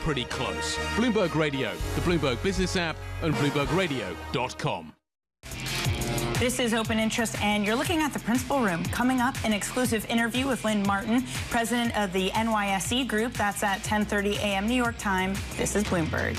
pretty close. Bloomberg Radio, the Bloomberg Business app, and BloombergRadio.com. This is Open Interest, and you're looking at the Principal Room. Coming up, an exclusive interview with Lynn Martin, president of the NYSE Group. That's at 10:30 a.m. New York time. This is Bloomberg.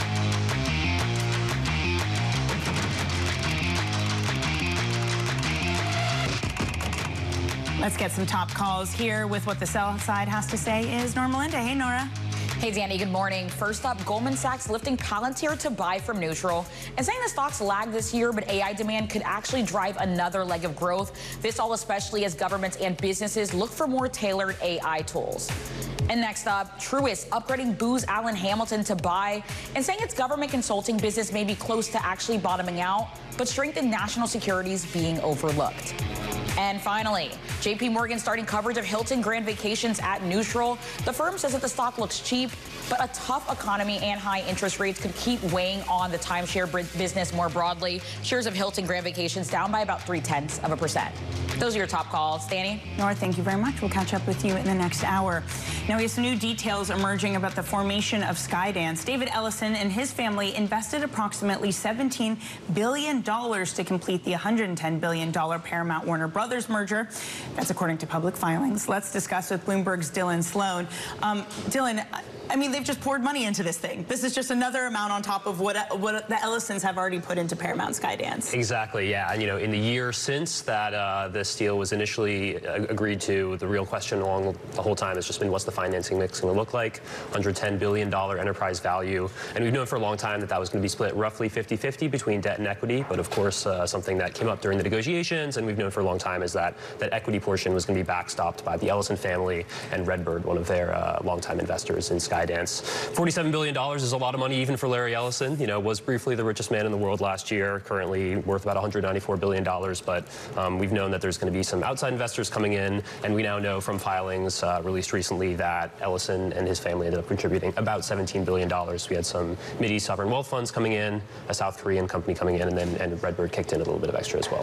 Let's get some top calls here with what the sell side has to say is Nora Melinda. Hey, Nora. Hey, Danny, good morning. First up, Goldman Sachs lifting Palantir to buy from neutral and saying the stocks lagged this year, but AI demand could actually drive another leg of growth. This all especially as governments and businesses look for more tailored AI tools. And next up, Truist upgrading Booz Allen Hamilton to buy and saying its government consulting business may be close to actually bottoming out, but strength in national securities being overlooked. And finally, JP Morgan starting coverage of Hilton Grand Vacations at neutral. The firm says that the stock looks cheap, but a tough economy and high interest rates could keep weighing on the timeshare business more broadly. Shares of Hilton Grand Vacations down by about 0.3%. Those are your top calls. Danny? Nora, thank you very much. We'll catch up with you in the next hour. Now, we have some new details emerging about the formation of Skydance. David Ellison and his family invested approximately $17 billion to complete the $110 billion Paramount-Warner Brothers merger. That's according to public filings. Let's discuss with Bloomberg's Dylan Sloan. Dylan, I mean, they've just poured money into this thing. This is just another amount on top of what the Ellisons have already put into Paramount Skydance. Exactly, yeah. And, you know, in the year since that this deal was initially agreed to, the real question along the whole time has just been what's the financing mix going to look like? $110 billion enterprise value. And we've known for a long time that that was going to be split roughly 50-50 between debt and equity. But, of course, something that came up during the negotiations and we've known for a long time is that equity portion was going to be backstopped by the Ellison family and Redbird, one of their longtime investors in Skydance. $47 billion is a lot of money even for Larry Ellison. You know, was briefly the richest man in the world last year, currently worth about $194 billion. But we've known that there's going to be some outside investors coming in, and we now know from filings released recently that Ellison and his family ended up contributing about $17 billion. We had some Mideast sovereign wealth funds coming in, a South Korean company coming in, and Redbird kicked in a little bit of extra as well.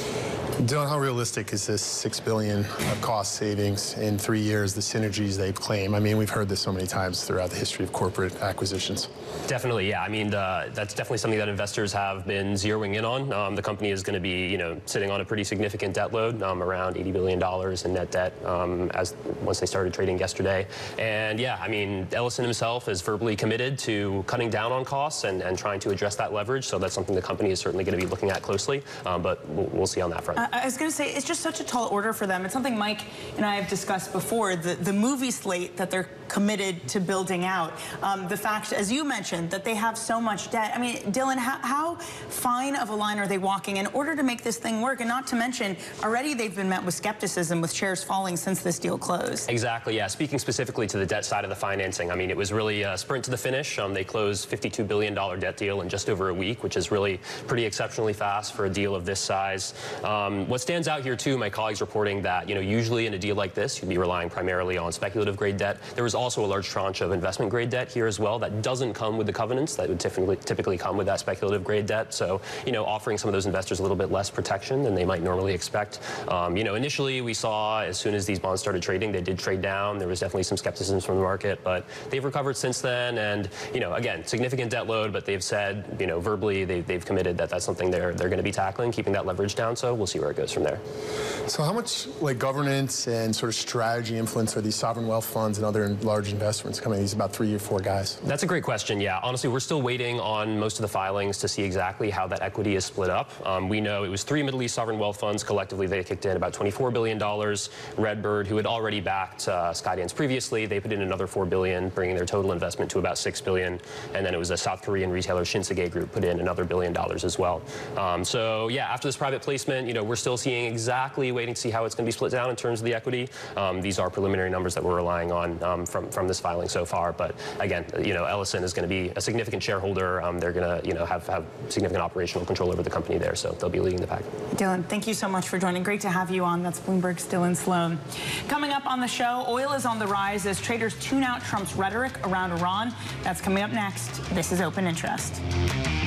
Dylan, how realistic is this $6 billion of cost savings in 3 years, the synergies they claim? I mean, we've heard this so many times throughout the history of corporate acquisitions. Definitely, yeah. I mean, that's definitely something that investors have been zeroing in on. The company is going to be, you know, sitting on a pretty significant debt load, around $80 billion in net debt once they started trading yesterday. And yeah, I mean, Ellison himself is verbally committed to cutting down on costs and trying to address that leverage. So that's something the company is certainly going to be looking at closely. But we'll see on that front. I was going to say, it's just such a tall order for them. It's something Mike and I have discussed before, the movie slate that they're committed to building out. The fact, as you mentioned, that they have so much debt. I mean, Dylan, how fine of a line are they walking in order to make this thing work? And not to mention, already they've been met with skepticism with shares falling since this deal closed. Exactly, yeah. Speaking specifically to the debt side of the financing, I mean, it was really a sprint to the finish. They closed $52 billion debt deal in just over a week, which is really pretty exceptionally fast for a deal of this size. What stands out here, too, my colleagues reporting that, you know, usually in a deal like this, you'd be relying primarily on speculative grade debt. There was also a large tranche of investment grade debt here as well that doesn't come with the covenants that would typically come with that speculative grade debt. So, you know, offering some of those investors a little bit less protection than they might normally expect. You know, initially we saw as soon as these bonds started trading, they did trade down. There was definitely some skepticism from the market, but they've recovered since then. And, you know, again, significant debt load, but they've said, you know, verbally they've committed that that's something they're going to be tackling, keeping that leverage down. So we'll see where it goes from there. So how much like governance and sort of strategy influence are these sovereign wealth funds and other large investments coming? These about 3 or 4 guys. That's a great question. Yeah, honestly, we're still waiting on most of the filings to see exactly how that equity is split up. We know it was 3 Middle East sovereign wealth funds. Collectively, they kicked in about $24 billion. Redbird, who had already backed Skydance previously, they put in another $4 billion, bringing their total investment to about $6 billion. And then it was a South Korean retailer, Shinsegae Group, put in another $1 billion as well. So yeah, after this private placement, you know, we're still seeing exactly waiting to see how it's going to be split down in terms of the equity. These are preliminary numbers that we're relying on from this filing so far. But again, you know, Ellison is going to be a significant shareholder. They're going to, you know, have significant operational control over the company there, so they'll be leading the pack. Dylan, thank you so much for joining. Great to have you on. That's Bloomberg's Dylan Sloan. Coming up on the show, oil is on the rise as traders tune out Trump's rhetoric around Iran. That's coming up next. This is Open Interest.